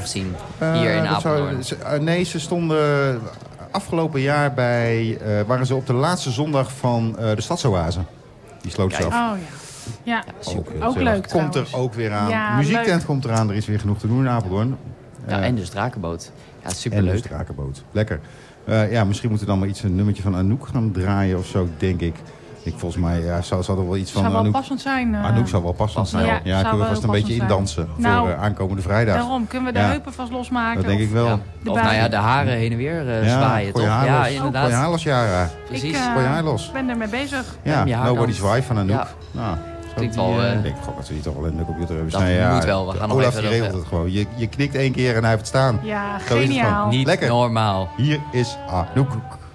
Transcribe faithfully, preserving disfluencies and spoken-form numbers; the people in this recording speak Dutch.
gezien Uh, hier in dat Apeldoorn? Zou, uh, nee, ze stonden afgelopen jaar bij... Uh, waren ze op de laatste zondag van uh, de Stadsoase. Die sloot ze af. Oh ja. Ja, Ja, ook, super. ook leuk Komt trouwens. er ook weer aan. Ja, Muziektent leuk. komt eraan. Er is weer genoeg te doen in Apeldoorn. Ja, Uh, en dus Drakenboot. Ja, en superleuk. dus Drakenboot. Lekker. Uh, ja, misschien moeten we dan maar iets, een nummertje van Anouk gaan draaien of zo, denk ik. Ik volgens mij ja, zou, zou er wel iets van zou wel Anouk... passend zijn. Uh, Anouk zou wel passend zijn. Ja, Ja, zou kunnen we wel vast een heel beetje passend indansen Nou, voor uh, aankomende vrijdag. Daarom, kunnen we de Ja. heupen vast losmaken? Dat denk ik of wel. Ja. de Of nou ja, buik? de haren heen en weer uh, Ja, zwaaien, gooi je toch? haar Ja, los. inderdaad. Gooi je haar los, Jara. Precies. Ik uh, Gooi je haar los. ben ermee bezig. Ja, je haar Nobody's dans. Wife van Anouk. Ja. Nou, Klinkt die, wel, uh, uh, ik denk gewoon dat we die toch wel in de computer hebben dat staan. Ja, moet wel. We gaan nog Olaf even die dat, regelt uh, het gewoon. Je, je knikt één keer en hij heeft het staan. Ja, Zo is het geniaal. gewoon. Niet Lekker. normaal. Hier is Anouk.